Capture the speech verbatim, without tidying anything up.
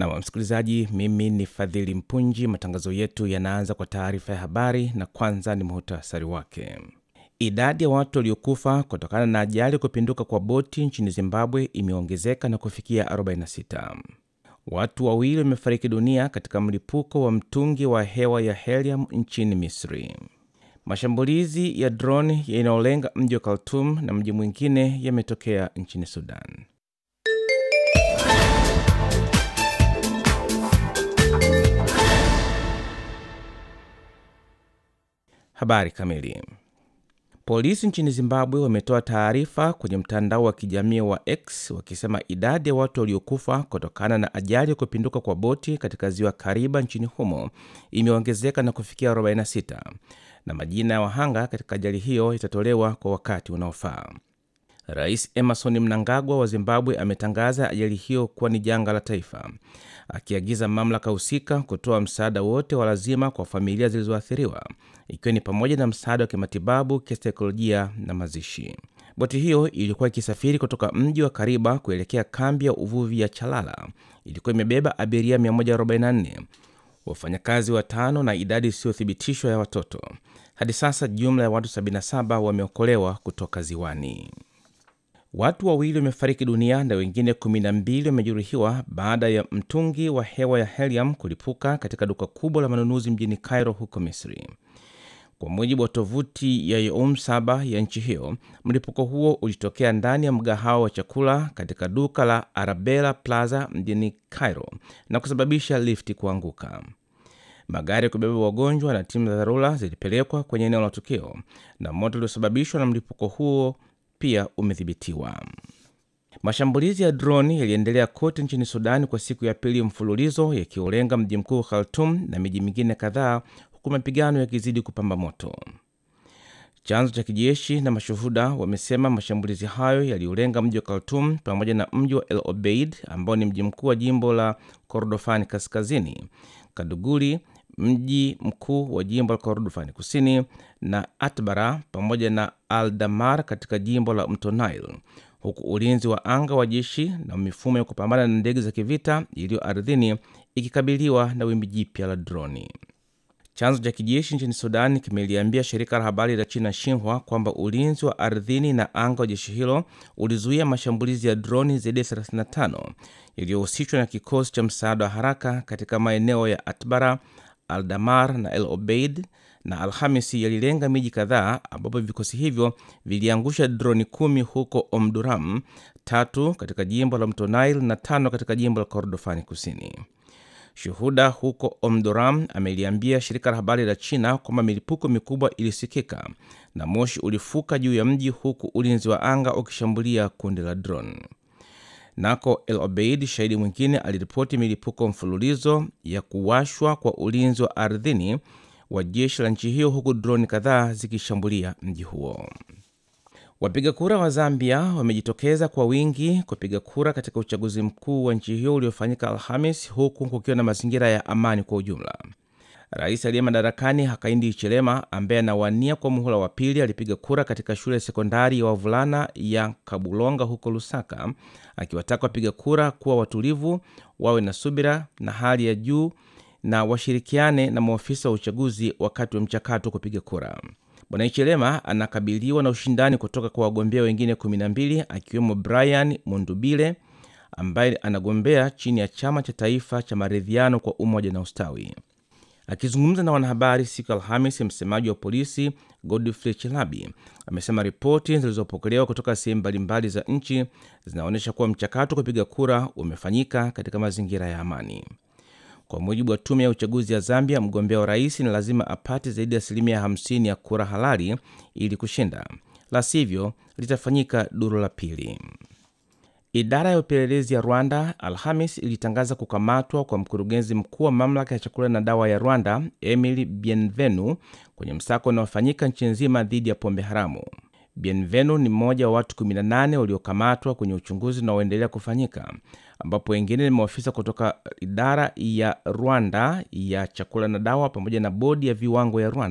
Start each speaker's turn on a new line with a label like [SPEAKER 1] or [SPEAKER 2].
[SPEAKER 1] Na msikilizaji, mimi ni Fadhili Mpunji. Matangazo yetu yanaanza kwa taarifa ya habari na kwanza ni muhtasari wake. Idadi ya watu waliokufa kutokana na ajali kupinduka kwa boti nchini Zimbabwe imeongezeka na kufikia arobaini na sita. Watu wawili wamefariki dunia katika mlipuko wa mtungi wa hewa ya helium nchini Misri. Mashambulizi ya drone yanayolenga mji wa Khartoum na mji mwingine yametokea nchini Sudan. Habari kamili. Polisi nchini Zimbabwe wametoa taarifa kwenye mtandao wa kijamii wa X wakisema idadi ya watu waliokufa kutokana na ajali ya kupinduka kwa boti katika ziwa Kariba nchini humo imeongezeka na kufikia arobaini na sita, na majina ya wahanga katika ajali hiyo itatolewa kwa wakati unaofaa. Rais Emmerson Mnangagwa wa Zimbabwe ametangaza ajali hiyo kuwa ni janga la taifa, akiagiza mamlaka husika kutoa msaada wote wa lazima kwa familia zilizoathiriwa, ikiwa ni pamoja na msaada wa kimatibabu, kisaikolojia na mazishi. Boti hiyo ilikuwa ikisafiri kutoka mji wa Kariba kuelekea kambi ya uvuvi ya Chalala. Ilikuwa imebeba abiria mia moja arobaini na nne, wafanyakazi watano na idadi isiyothibitishwa ya watoto. Hadi sasa jumla ya watu sabini na saba wameokolewa kutoka ziwani. Watu wawili wamefariki dunia na wengine kumi na mbili wamejeruhiwa baada ya mtungi wa hewa ya helium kulipuka katika duka kubwa la manunuzi mjini Cairo huko Misri. Kwa mujibu wa tovuti ya Youm Saba ya nchi hiyo, mlipuko huo ulitokea ndani ya mgahawa wa chakula katika duka la Arabella Plaza mjini Cairo na kusababisha lifti kuanguka. Magari ya kubeba wagonjwa na timu za dharura zilipelekwa kwenye eneo la tukio na moto uliosababishwa na mlipuko huo pia umedhibitiwa. Mashambulizi ya drone yaliendelea kote nchini Sudan kwa siku ya pili mfululizo, yakiolenga mji mkuu Khartoum na miji mingine kadhaa, huku mapigano yakizidi kupamba moto. Chanzo cha kijeshi na mashuhuda wamesema mashambulizi hayo yaliolenga mji wa Khartoum pamoja na mji wa El Obeid ambao ni mji mkuu wa jimbo la Kordofani Kaskazini, Kaduguri mji mkuu wa jimbo la Kordofani Kusini, na Atbara pamoja na Al-Damar katika jimbo la Mto Nile, huku ulinzi wa anga wa jeshi na mifumo ya kupambana na ndege za kivita iliyo ardhini ikikabiliwa na wimbi jipya la droni. Chanzo cha kijeshi nchini Sudan kimeliambia shirika la habari la China Xinhua kwamba ulinzi wa ardhini na anga wa jeshi hilo ulizuia mashambulizi ya droni zaidi ya thelathini na tano yaliyohusishwa na kikosi cha msaada wa haraka katika maeneo ya Atbara, Al-Damar na El Obeid, na Alhamisi yalilenga miji kadhaa ambapo vikosi hivyo viliangusha droni kumi huko Omduram, tatu katika jimbo la Mto Nile na tano katika jimbo la Kordofani Kusini. Shuhuda huko Omduram ameliambia shirika la habari la China kwamba milipuko mikubwa ilisikika na moshi ulifuka juu ya mji huku ulinzi wa anga ukishambulia kundi la drone. Nako El Obeid, shahidi mwingine, aliripoti milipuko mfululizo ya kuwashwa kwa ulinzi wa ardhini wa jeshi la nchi hiyo huku droni kadhaa zikishambulia mji huo. Wapiga kura wa Zambia wamejitokeza kwa wingi kupiga kura katika uchaguzi mkuu wa nchi hiyo uliofanyika Alhamis, huku kukiwa na mazingira ya amani kwa ujumla. Rais aliye madarakani Hakainde Hichilema, ambaye anawania kwa muhula wa pili, alipiga kura katika shule ya sekondari ya wavulana ya Kabulonga huko Lusaka, akiwataka wapiga kura kuwa watulivu, wawe na subira na hali ya juu na washirikiane na maafisa wa uchaguzi wakati wa mchakato kupiga kura. Bwana Hichilema anakabiliwa na ushindani kutoka kwa wagombea wengine kumi na mbili, akiwemo Brian Mundubile ambaye anagombea chini ya chama cha taifa cha maridhiano kwa umoja na ustawi. Akizungumza na wanahabari siku Alhamisi, msemaji wa polisi Godfrey Chilabi amesema ripoti zilizopokelewa kutoka sehemu mbalimbali za nchi zinaonyesha kuwa mchakato kupiga kura umefanyika katika mazingira ya amani. Kwa mujibu wa tume ya uchaguzi ya Zambia, mgombea wa rais ni lazima apate zaidi ya asilimia hamsini ya kura halali ili kushinda, la sivyo litafanyika duru la pili. Idara ya upelelezi ya Rwanda Alhamis ilitangaza kukamatwa kwa mkurugenzi mkuu wa mamlaka ya chakula na dawa ya Rwanda Emily Bienvenu kwenye msako unaofanyika nchi nzima dhidi ya pombe haramu. Bienvenu ni mmoja wa watu kumi na nane waliokamatwa kwenye uchunguzi unaoendelea kufanyika, ambapo wengine ni maafisa kutoka idara ya Rwanda ya chakula na dawa pamoja na bodi ya viwango ya Rwanda.